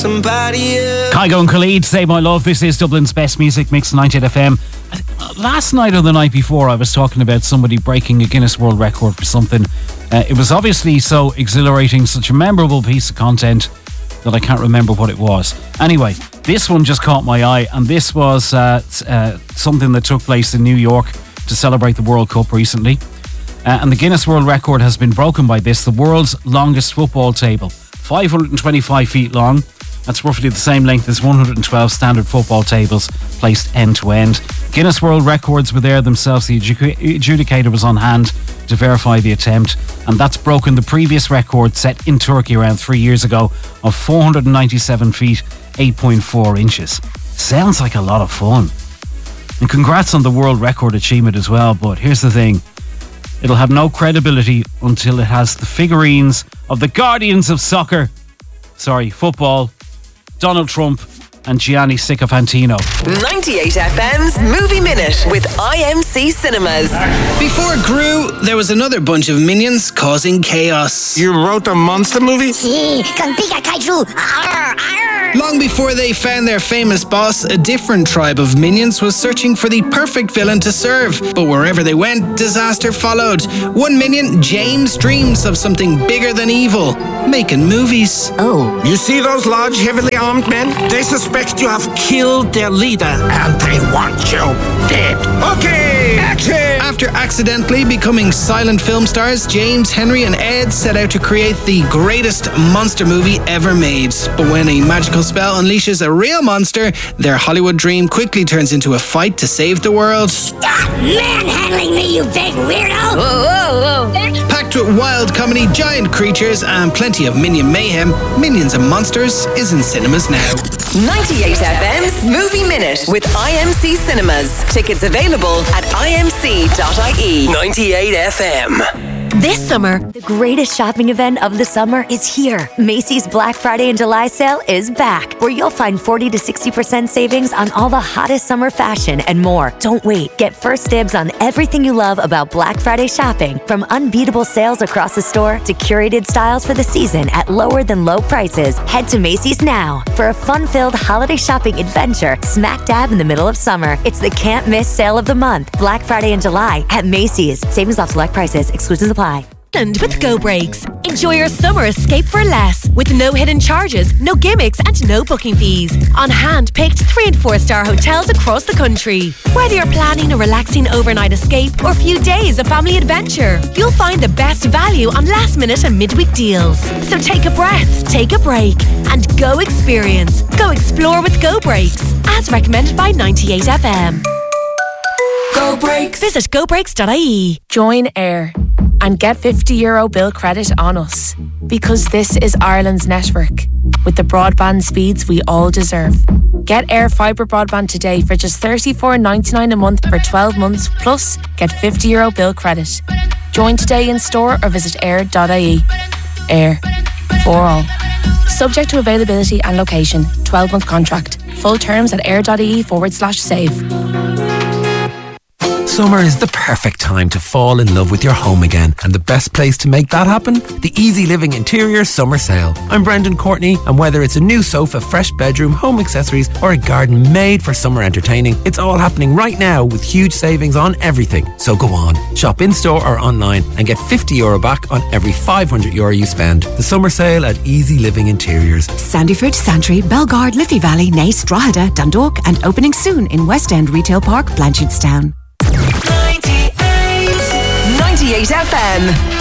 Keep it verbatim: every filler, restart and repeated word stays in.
somebody else. Kygo and Khalid, Say My Love. This is Dublin's best music mix, ninety-eight F M. Last night or the night before, I was talking about somebody breaking a Guinness World Record for something. Uh, it was obviously so exhilarating, such a memorable piece of content that I can't remember what it was. Anyway, this one just caught my eye, and this was uh, uh, something that took place in New York to celebrate the World Cup recently. Uh, and the Guinness World Record has been broken by this, the world's longest football table. five hundred twenty-five feet long. That's roughly the same length as one hundred twelve standard football tables placed end to end. Guinness World Records were there themselves. The adjudicator was on hand to verify the attempt, and that's broken the previous record set in Turkey around three years ago of four hundred ninety-seven feet, eight point four inches. Sounds like a lot of fun. And congrats on the world record achievement as well, but here's the thing. It'll have no credibility until it has the figurines of the guardians of soccer, sorry, football, Donald Trump and Gianni Sycofantino. ninety-eight F M's Movie Minute with I M C Cinemas. Before Gru, there was another bunch of minions causing chaos. You wrote a monster movie? Sí, con Pika Kaiju. Arr, arr. Long before they found their famous boss, a different tribe of minions was searching for the perfect villain to serve. But wherever they went, disaster followed. One minion, James, dreams of something bigger than evil, making movies. Oh. You see those large, heavily armed men? They suspect you have killed their leader, and they want you dead. Okay, action! After accidentally becoming silent film stars, James, Henry and Ed set out to create the greatest monster movie ever made. But when a magical spell unleashes a real monster, their Hollywood dream quickly turns into a fight to save the world. Stop manhandling me, you big weirdo! Whoa, whoa, whoa. Packed with wild comedy, giant creatures and plenty of minion mayhem, Minions and Monsters is in cinemas now. ninety-eight F M's Movie Minute with I M C Cinemas. Tickets available at I M C dot I E. ninety-eight F M. This summer, the greatest shopping event of the summer is here. Macy's Black Friday and July sale is back, where you'll find forty to sixty percent savings on all the hottest summer fashion and more. Don't wait. Get first dibs on everything you love about Black Friday shopping, from unbeatable sales across the store to curated styles for the season at lower than low prices. Head to Macy's now for a fun-filled holiday shopping adventure smack dab in the middle of summer. It's the can't miss sale of the month, Black Friday and July at Macy's. Savings off select prices. Exclusions apply. And with Go Breaks, enjoy your summer escape for less with no hidden charges, no gimmicks and no booking fees on hand-picked three and four star hotels across the country. Whether you're planning a relaxing overnight escape or a few days of family adventure, you'll find the best value on last minute and midweek deals. So take a breath, take a break and go experience. Go explore with Go Breaks, as recommended by ninety-eight F M. Go Breaks. Visit go breaks dot I E. Join Air and get fifty euro bill credit on us, because this is Ireland's network with the broadband speeds we all deserve. Get Air Fibre broadband today for just thirty-four ninety-nine a month for twelve months, plus get fifty euro bill credit. Join today in store or visit air dot I E. Air, for all. Subject to availability and location. twelve month contract. Full terms at air.ie forward slash save. Summer is the perfect time to fall in love with your home again, and the best place to make that happen? The Easy Living Interior Summer Sale. I'm Brendan Courtney, and whether it's a new sofa, fresh bedroom, home accessories or a garden made for summer entertaining, it's all happening right now with huge savings on everything. So go on, shop in-store or online and get fifty euro back on every five hundred euro you spend. The Summer Sale at Easy Living Interiors. Sandyford, Santry, Belgard, Liffey Valley, Naas, Drogheda, Dundalk and opening soon in West End Retail Park, Blanchardstown. ninety-eight F M.